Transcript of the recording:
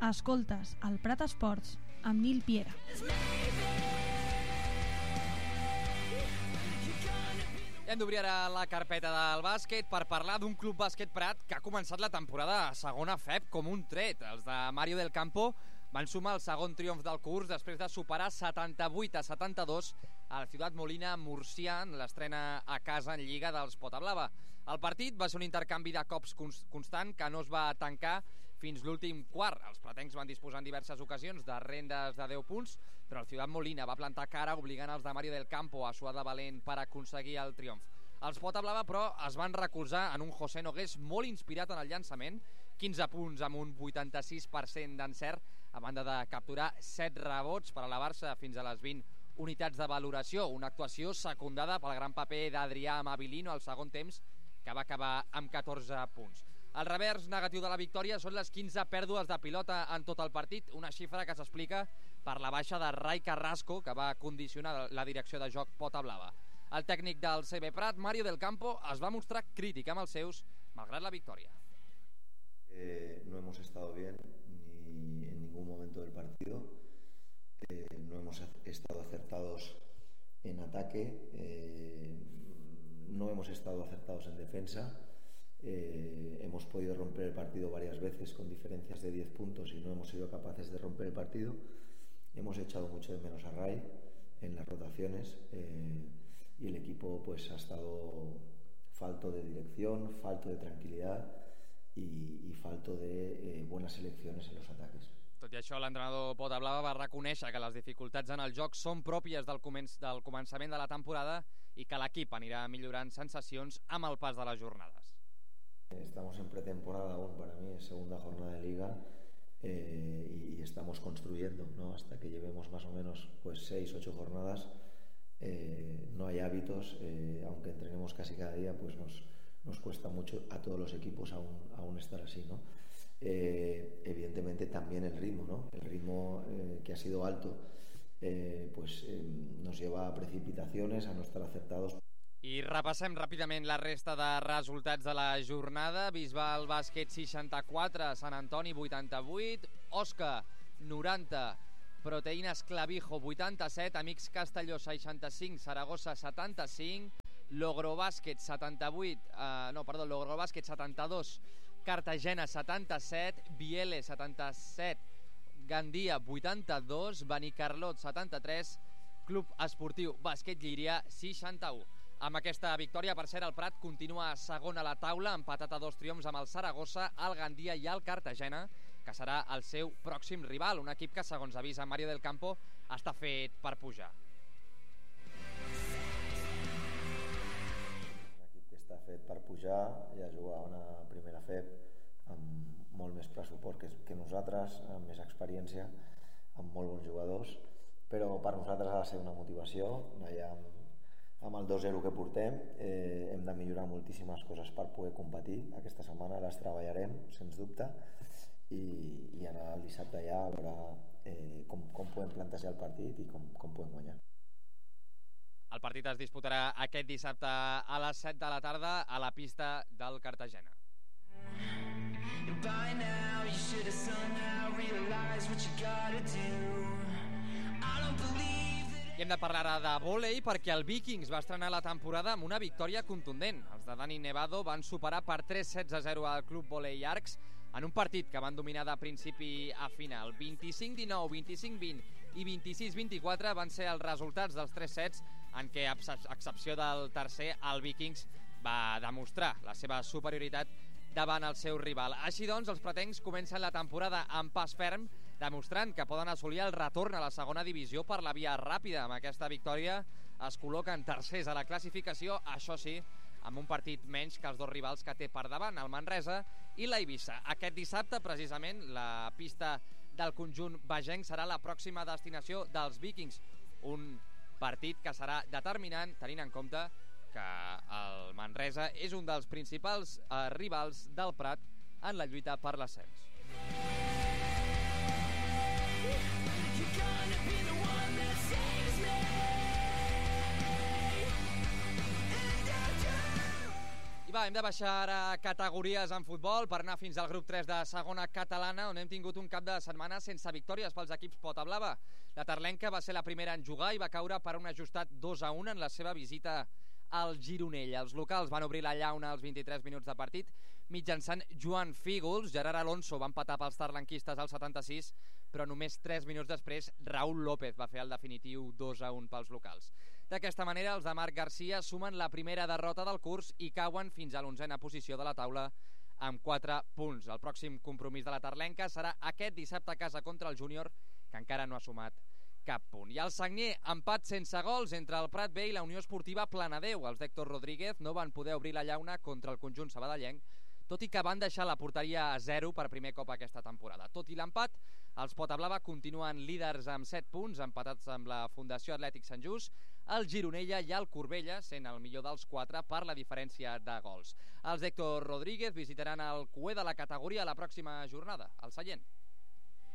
Escoltes el Prat Esports amb Nil Piera. Hem d'obrir ara la carpeta del bàsquet per parlar d'un Club Bàsquet Prat que ha començat la temporada a segona FEB com un tret. Els de Mario del Campo van sumar el segon triomf del curs després de superar 78-72 al Ciutat Molina murcià en l'estrena a casa en Lliga dels Potablava. El partit va ser un intercanvi de cops constant que no es va tancar fins l'últim quart. Els pratencs van disposar en diverses ocasions de rendes de 10 punts, però el Ciutat Molina va plantar cara obligant els de Mario del Campo a suar de valent per aconseguir el triomf. Els Potablava, però, es van recolzar en un José Nogués molt inspirat en el llançament, 15 punts amb un 86% d'encert, a banda de capturar 7 rebots per elevar-se fins a les 20 unitats de valoració, una actuació secundada pel gran paper d'Adrià Amabilino al segon temps, que va acabar amb 14 punts. El revers negatiu de la victòria són les 15 pèrdues de pilota en tot el partit, una xifra que s'explica per la baixa de Rai Carrasco, que va condicionar la direcció de joc Potablava. El tècnic del CB Prat, Mario del Campo, es va mostrar crític amb els seus, malgrat la victòria. No hemos estado bien ni en ningún momento del partido. No hemos estado acertados en ataque, no hemos estado acertados en defensa. Hemos podido romper el partido varias veces con diferencias de 10 puntos y no hemos sido capaces de romper el partido. Hemos echado mucho de menos a Rai en las rotaciones y el equipo pues ha estado falto de dirección, falto de tranquilidad y falto de buenas selecciones en los ataques. Tot i això, l'entrenador Potablava va reconèixer que les dificultats en el joc són pròpies del començament de la temporada i que l'equip anirà millorant sensacions amb el pas de les jornades. Estamos en pretemporada aún, para mí es segunda jornada de liga y estamos construyendo, ¿no? Hasta que llevemos más o menos pues 6-8 jornadas, no hay hábitos, aunque entrenemos casi cada día, pues nos cuesta mucho a todos los equipos aún estar así, ¿no? Evidentemente también el ritmo, ¿no? El ritmo que ha sido alto pues nos lleva a precipitaciones, a no estar acertados. I repassem ràpidament la resta de resultats de la jornada. Bisbal Bàsquet 64, Sant Antoni 88, Osca 90, Proteïnes Clavijo 87, Amics Castelló 65, Saragossa 75, Logrobàsquet 72, Cartagena 77, Biele 77, Gandia 82, Benicarlot 73, Club Esportiu Bàsquet Llíria 61. Amb aquesta victòria, per cert, el Prat continua segon a la taula, empatat a 2 triomfs amb el Saragossa, el Gandia i el Cartagena, que serà el seu pròxim rival, un equip que, segons avisa Mario del Campo, està fet per pujar. Un equip que està fet per pujar, ja jugar una primera FEB amb molt més pressupost que nosaltres, amb més experiència, amb molt bons jugadors, però per nosaltres ha de ser una motivació, allà amb el 2-0 que portem, hem de millorar moltíssimes coses per poder competir. Aquesta setmana les treballarem, sens dubte, i anar el dissabte ja a veure com podem plantejar el partit i com podem guanyar. El partit es disputarà aquest dissabte a les 7 de la tarda a la pista del Cartagena. By now you should have somehow realized what you gotta do. I don't believe. I hem de parlar ara de vòlei perquè el Vikings va estrenar la temporada amb una victòria contundent. Els de Dani Nevado van superar per 3-16-0 al Club Vòlei Arcs en un partit que van dominar de principi a final. 25-19, 25-20 i 26-24 van ser els resultats dels 3 sets en què, a excepció del tercer, el Vikings va demostrar la seva superioritat davant el seu rival. Així doncs, els pratencs comencen la temporada amb pas ferm, demostrant que poden assolir el retorn a la segona divisió per la via ràpida. Amb aquesta victòria es col·loquen tercers a la classificació, això sí, amb un partit menys que els dos rivals que té per davant, el Manresa i l'Eivissa. Aquest dissabte, precisament, la pista del conjunt bagenc serà la pròxima destinació dels Vikings. Un partit que serà determinant, tenint en compte que el Manresa és un dels principals rivals del Prat en la lluita per l'ascens. I va, hem de baixar ara categories en futbol per anar fins al grup 3 de segona catalana, on hem tingut un cap de setmana sense victòries pels equips Pota Blava. La Terlenca va ser la primera en jugar i va caure per un ajustat 2-1 en la seva visita al Gironella. Els locals van obrir la llauna als 23 minuts de partit mitjançant Joan Fígols. Gerard Alonso va empatar pels tarlenquistes al 76, però només 3 minuts després Raúl López va fer el definitiu 2-1 pels locals. D'aquesta manera, els de Marc Garcia sumen la primera derrota del curs i cauen fins a l'11a posició de la taula amb 4 punts. El pròxim compromís de la Terlenca serà aquest dissabte a casa contra el Júnior, que encara no ha sumat cap punt. I el Sagnier, empat sense gols entre el Prat B i la Unió Esportiva Planadeu. Els d'Héctor Rodríguez no van poder obrir la llauna contra el conjunt sabadellenc, tot i que van deixar la porteria a 0 per primer cop aquesta temporada. Tot i l'empat, els Pota Blava continuen líders amb 7 punts, empatats amb la Fundació Atlètic Sant Just, el Gironella i el Corbella, sent el millor dels 4 per la diferència de gols. Els d'Héctor Rodríguez visitaran el cué de la categoria la pròxima jornada, al Sallent.